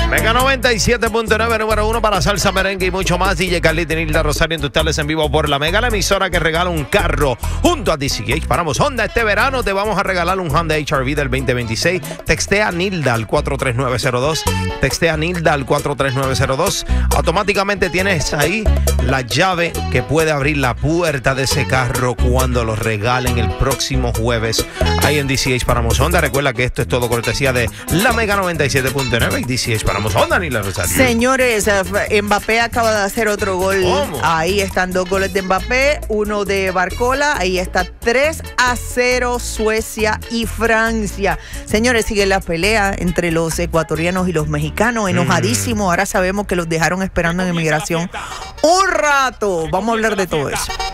Mega 97.9, número 1 para salsa, merengue y mucho más. DJ Carlito y Nilda Rosario en tus tardes en vivo por la Mega, la emisora que regala un carro junto a DCH. Paramos Honda este verano, te vamos a regalar un Honda HR-V del 2026. Textea Nilda al 43902. Textea Nilda al 43902. Automáticamente tienes ahí la llave que puede abrir la puerta de ese carro cuando lo regalen el próximo jueves ahí en DCH Paramos Honda. Recuerda que esto es todo cortesía de la Mega 97.9 y DCH Paramos Honda, Nilda Rosario. Señores, Mbappé acaba de hacer otro gol. ¿Cómo? Ahí están 2 goles de Mbappé, uno de Barcola. Ahí está 3-0 Suecia y Francia. Señores, sigue la pelea entre los ecuatorianos y los mexicanos. Enojadísimos. Ahora sabemos que los dejaron esperando en inmigración un rato. Vamos a hablar de todo eso.